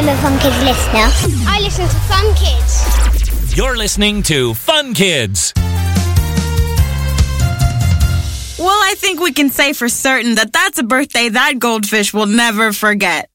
I'm a Fun Kids listener. I listen to Fun Kids. You're listening to Fun Kids. Well, I think we can say for certain that that's a birthday that goldfish will never forget.